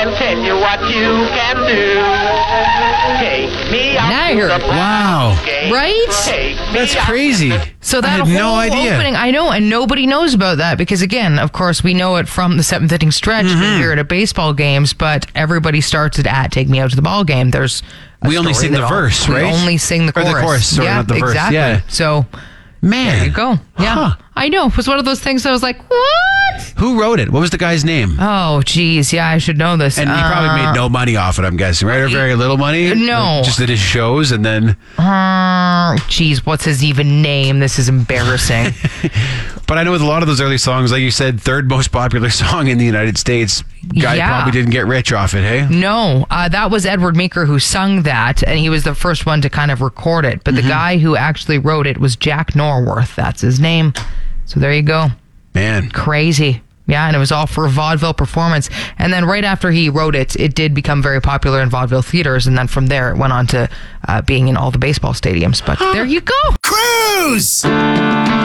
I'll tell you what you can do. Take me out Now to you're- the Wow. game. Right? Take me That's out crazy. So I that had whole no idea. opening, I know, and nobody knows about that because, again, of course, we know it from the seventh inning stretch. We hear it at baseball games, but everybody starts it at "Take Me Out to the Ball Game." There's a We only story sing that the verse, right? We only sing the Or chorus. the chorus, sorry, yeah, not the verse. exactly. Yeah. So Man. there you go. Yeah, Huh. I know. It was one of those things. I was like, "What?" Who wrote it? What was the guy's name? Oh, geez, yeah, I should know this. And he probably made no money off it, I'm guessing, right? Or very little money? No. Like, just at his shows and then... Geez, what's his even name? This is embarrassing. But I know with a lot of those early songs, like you said, third most popular song in the United States. Guy Yeah. probably didn't get rich off it, hey? No, that was Edward Meeker who sung that, and he was the first one to kind of record it. But the guy who actually wrote it was Jack Norworth. That's his name. So there you go. Man. Crazy. Yeah, and it was all for a vaudeville performance. And then right after he wrote it, it did become very popular in vaudeville theaters. And then from there, it went on to being in all the baseball stadiums. But there you go. Cruise!